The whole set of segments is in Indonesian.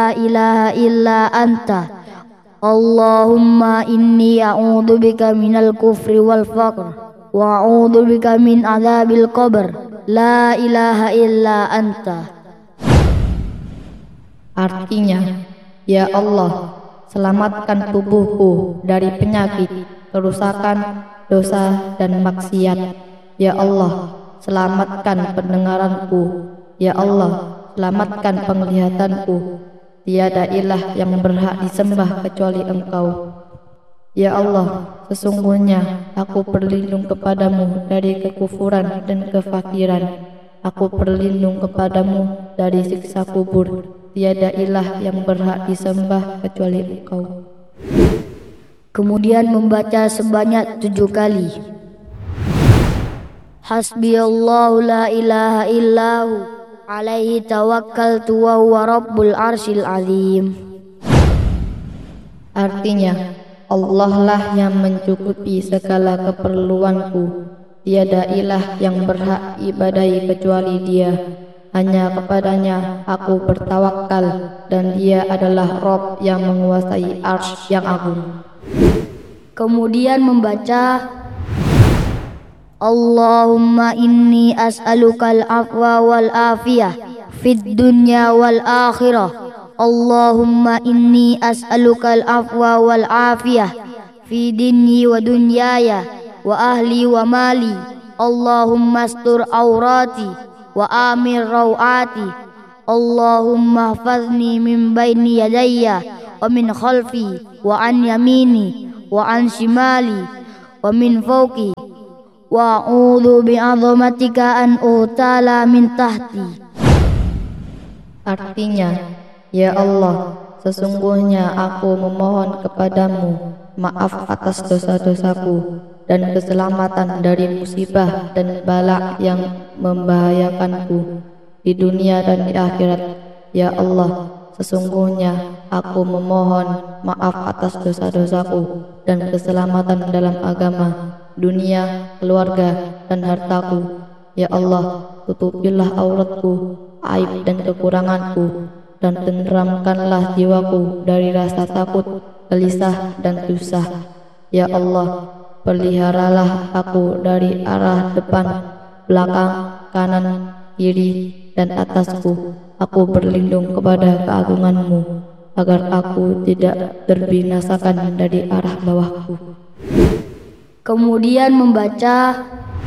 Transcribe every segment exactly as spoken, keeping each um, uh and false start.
ilaha illa anta. Allahumma inni a'udzu bika minal kufri wal faqr wa a'udzu bika min adzabil qabr. La ilaha illa anta. Artinya, ya Allah, selamatkan tubuhku dari penyakit, kerusakan, dosa, dan maksiat. Ya Allah, selamatkan pendengaranku. Ya Allah, selamatkan penglihatanku. Tiada ilah yang berhak disembah kecuali Engkau. Ya Allah, sesungguhnya aku berlindung kepadamu dari kekufuran dan kefakiran. Aku berlindung kepadamu dari siksa kubur. Tiada ilah yang berhak disembah kecuali Engkau. Kemudian membaca sebanyak tujuh kali. Hasbiyallahu la ilaha illahu alaihi tawakkaltu wa huwa rabbul arsyil azim. Artinya, Allah lah yang mencukupi segala keperluanku. Tiada ilah yang berhak ibadahi kecuali Dia. Hanya kepadanya aku bertawakal, dan Dia adalah Rabb yang menguasai arsy yang agung. Kemudian membaca Allahumma inni as'alukal afwa wal afiyah fid dunya wal akhirah. Allahumma inni as'alukal afwa wal afiyah fi dini wa dunyaya wa ahli wa mali. Allahumma astur aurati wa amir rawati. Allahumma hafazni min baini yadayya wa min khalfi wa an yamini wa an shimali wa min fawqi wa a'udzu bi'azamatika an utala min tahti. Artinya, ya Allah, sesungguhnya aku memohon kepadamu maaf atas dosa-dosaku dan keselamatan dari musibah dan bala yang membahayakanku di dunia dan di akhirat. Ya Allah, sesungguhnya aku memohon maaf atas dosa-dosaku dan keselamatan dalam agama, dunia, keluarga, dan hartaku. Ya Allah, tutupilah auratku, aib dan kekuranganku, dan tenteramkanlah jiwaku dari rasa takut, gelisah, dan susah. Ya Allah, peliharalah aku dari arah depan, belakang, kanan, kiri, dan atasku. Aku berlindung kepada keagunganmu, agar aku tidak terbinasakan dari arah bawahku. Kemudian membaca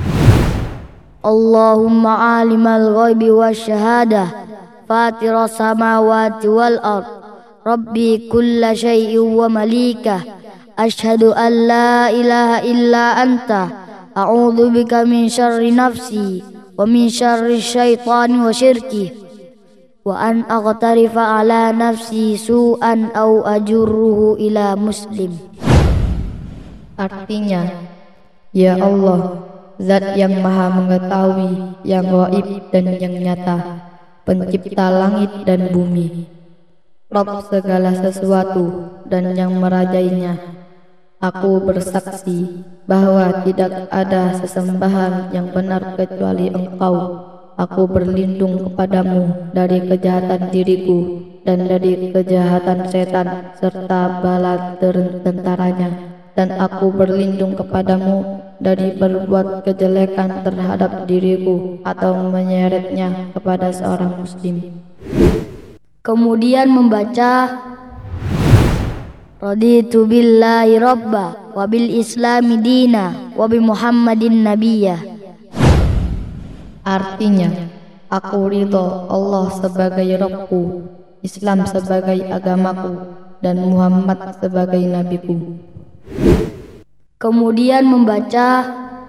Allahumma alimal ghaibi wasyahadah fatiras samawati wal ard rabbi kulla syai'in wa malikah asyhadu an la ilaha illa anta a'udzu bika min syarri nafsi wa min syarri syaitani wa syirki wa an aqtarifa ala nafsi su'an au ajurruhu ila muslim. Artinya, ya Allah, Zat yang maha mengetahui yang gaib dan yang nyata, pencipta langit dan bumi, Rabb segala sesuatu dan yang merajainya. Aku bersaksi bahwa tidak ada sesembahan yang benar kecuali Engkau. Aku berlindung kepadamu dari kejahatan diriku dan dari kejahatan setan serta bala tentaranya. Dan aku berlindung kepadamu dari berbuat kejelekan terhadap diriku atau menyeretnya kepada seorang muslim. Kemudian membaca Raditu billahi rabba wa bil islami dina wa bi muhammadin nabiyya. Artinya, aku ridho Allah sebagai Rabbku, Islam sebagai agamaku, dan Muhammad sebagai nabiku. Kemudian membaca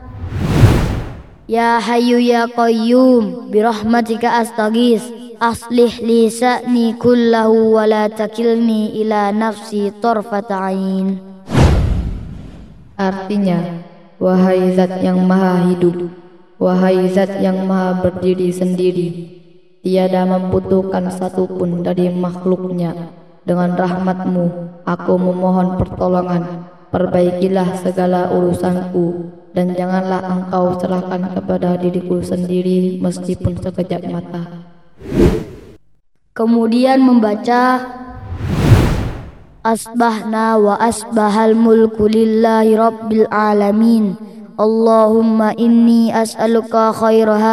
Ya Hayyu Ya Qayyum birahmatika astaghis aslih li sa'ni kullahu wa la takilni ila nafsi tarfata ain. Artinya, wahai Zat yang maha hidup, wahai Zat yang maha berdiri sendiri, tiada membutuhkan satupun dari makhluknya. Dengan rahmatmu aku memohon pertolongan. Perbaikilah segala urusanku, dan janganlah engkau serahkan kepada diriku sendiri meskipun sekejap mata. Kemudian membaca Asbahna wa asbahal mulku lillahi rabbil alamin. Allahumma inni as'aluka khairaha